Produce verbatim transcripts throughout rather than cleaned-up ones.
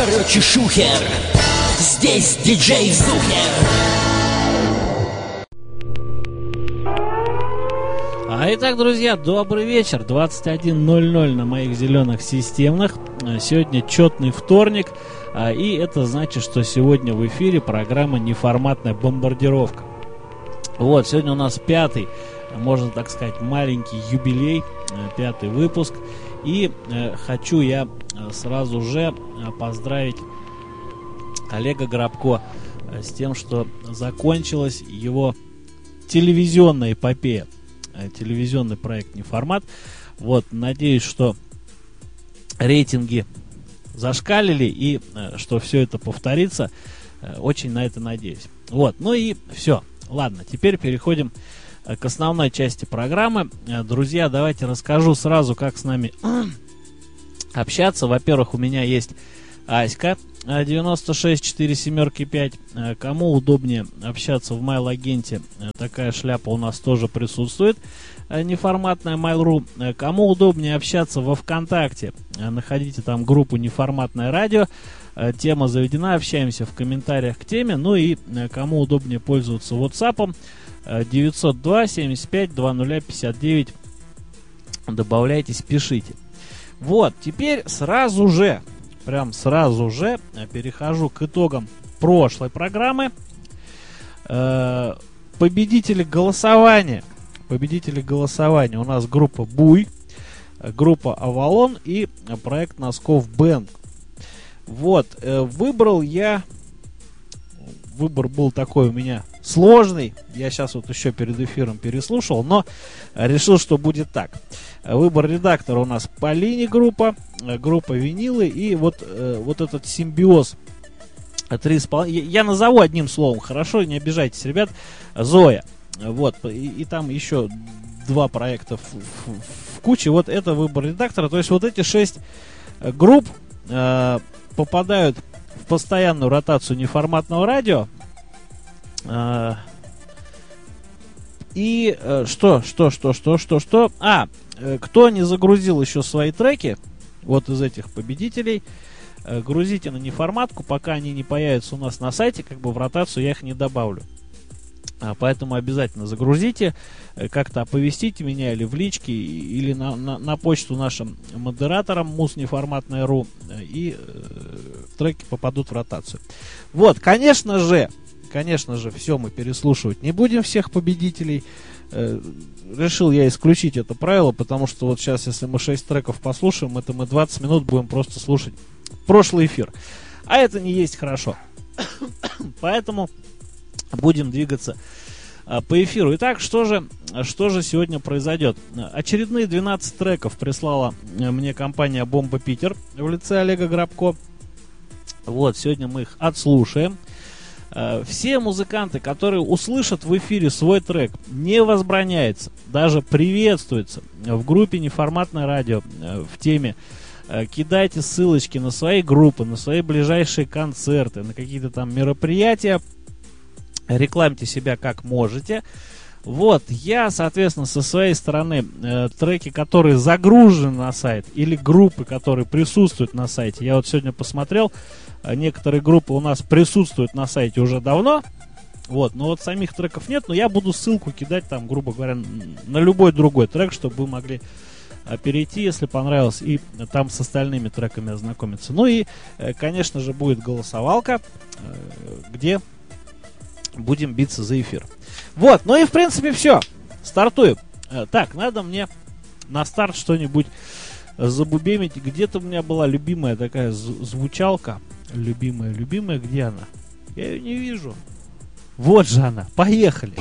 Короче, шухер, здесь диджей Зухер. А итак, друзья, добрый вечер. двадцать один ноль ноль на моих зеленых системных. Сегодня четный вторник. И это значит, что сегодня в эфире программа «Неформатная бомбардировка». Вот, сегодня у нас пятый, можно так сказать, маленький юбилей, пятый выпуск. И э, хочу я сразу же поздравить Олега Грабко с тем, что закончилась его телевизионная эпопея, телевизионный проект «Неформат». Вот, надеюсь, что рейтинги зашкалили и э, что все это повторится. Э, очень на это надеюсь. Вот, ну и все. Ладно, теперь переходим к основной части программы. Друзья, давайте расскажу сразу, как с нами общаться. Во-первых, у меня есть Аська девяносто шесть четыре семь пять. Кому удобнее общаться в Mail-агенте, такая шляпа у нас тоже присутствует. Неформатная Mail.ru. Кому удобнее общаться во ВКонтакте, находите там группу «Неформатное радио». Тема заведена, общаемся в комментариях к теме. Ну и кому удобнее пользоваться WhatsApp, девятьсот два семьдесят пять двадцать пятьдесят девять. Добавляйтесь, пишите. Вот, теперь сразу же, прям сразу же перехожу к итогам прошлой программы. Победители голосования. Победители голосования. У нас группа Буй, группа Авалон и проект Носков Бэнк. Вот, э, выбрал я, выбор был такой у меня сложный, я сейчас вот еще перед эфиром переслушал, но решил, что будет так. Выбор редактора у нас Полини группа, группа Винилы и вот, э, вот этот симбиоз. Три испол... Я назову одним словом, хорошо, не обижайтесь, ребят, Зоя. Вот, и, и там еще два проекта в, в, в куче, вот это выбор редактора, то есть вот эти шесть групп э, попадают в постоянную ротацию неформатного радио. А, и а, что, что, что, что, что, что? А, кто не загрузил еще свои треки, вот из этих победителей, грузите на неформатку, пока они не появятся у нас на сайте, как бы в ротацию я их не добавлю. А, поэтому обязательно загрузите, как-то оповестите меня или в личке, или на, на, на почту нашим модераторам муснеформатная точка ру, и э, треки попадут в ротацию. Вот, конечно же, конечно же, все мы переслушивать не будем, всех победителей. Э, решил я исключить это правило, потому что вот сейчас, если мы шесть треков послушаем, это мы двадцать минут будем просто слушать прошлый эфир. А это не есть хорошо. Поэтому будем двигаться а, по эфиру. Итак, что же, что же сегодня произойдет? Очередные двенадцать треков прислала мне компания Бомба Питер в лице Олега Грабко. Вот, сегодня мы их отслушаем. А, все музыканты, которые услышат в эфире свой трек, не возбраняется, даже приветствуется в группе «Неформатное радио» в теме. Кидайте ссылочки на свои группы, на свои ближайшие концерты, на какие-то там мероприятия. Рекламьте себя как можете. Вот, я, соответственно, со своей стороны э, треки, которые загружены на сайт, или группы, которые присутствуют на сайте. Я вот сегодня посмотрел, э, некоторые группы у нас присутствуют на сайте уже давно. Вот, но вот самих треков нет, но я буду ссылку кидать там, грубо говоря, на любой другой трек, чтобы вы могли э, перейти, если понравилось, и э, там с остальными треками ознакомиться. Ну и, э, конечно же, будет голосовалка, э, где будем биться за эфир. Вот, ну и в принципе все. Стартуем. Так, надо мне на старт что-нибудь забубемить. Где-то у меня была любимая такая звучалка. Любимая, любимая, где она? Я ее не вижу. Вот же она. Поехали.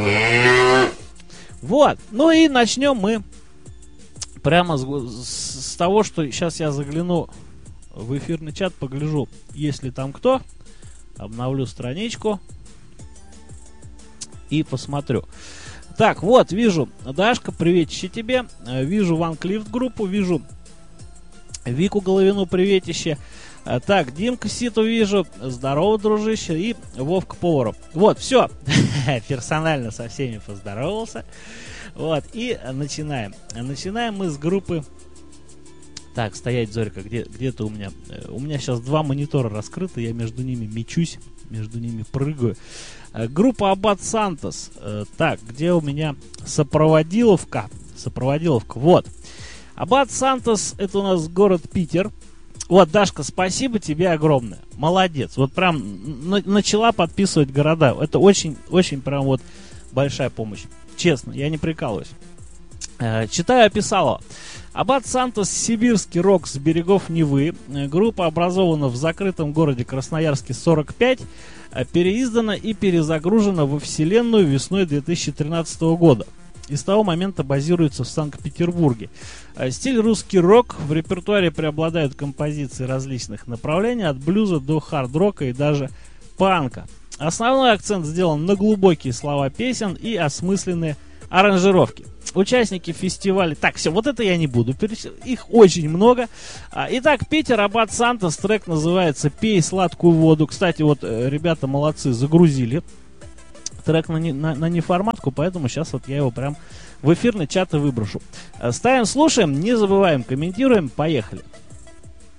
Вот. Ну и начнем мы прямо с, с того, что сейчас я загляну в эфирный чат, погляжу, есть ли там кто. Обновлю страничку и посмотрю. Так, вот, вижу, Дашка, приветище тебе. Вижу Ван Клифт группу, вижу Вику Головину, приветище. Так, Димка Ситу вижу. Здорово, дружище. И Вовка Поваров. Вот, все. Персонально со всеми поздоровался. Вот, и начинаем. Начинаем мы с группы Так, стоять, Зорька, где, где ты у меня? Э, у меня сейчас два монитора раскрыты, я между ними мечусь, между ними прыгаю. Э, группа Аббат Сантос. Э, так, где у меня сопроводиловка? Сопроводиловка, вот. Аббат Сантос, это у нас город Питер. Вот, Дашка, спасибо тебе огромное. Молодец. Вот прям на- начала подписывать города. Это очень, очень прям вот большая помощь. Честно, я не прикалываюсь. Э, читаю описала. Аббат Сантос — сибирский рок с берегов Невы. Группа образована в закрытом городе Красноярске сорок пять, переиздана и перезагружена во вселенную весной две тысячи тринадцатого года. И с того момента базируется в Санкт-Петербурге. Стиль русский рок. В репертуаре преобладают композиции различных направлений, от блюза до хард-рока и даже панка. Основной акцент сделан на глубокие слова песен и осмысленные аранжировки. Участники фестиваля... Так, все, вот это я не буду перечислять. Их очень много. Итак, Питер, Аббат Сантос. Трек называется «Пей сладкую воду». Кстати, вот ребята молодцы, загрузили трек на, не, на, на неформатку, поэтому сейчас вот я его прям в эфирный чат и выброшу. Ставим, слушаем, не забываем, комментируем. Поехали.